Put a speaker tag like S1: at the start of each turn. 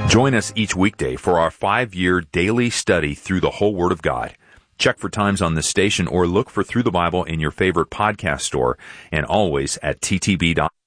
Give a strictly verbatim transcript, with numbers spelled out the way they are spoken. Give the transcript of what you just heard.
S1: Join us each weekday for our five-year daily study through the whole Word of God. Check for times on this station or look for Through the Bible in your favorite podcast store and always at T T B dot com.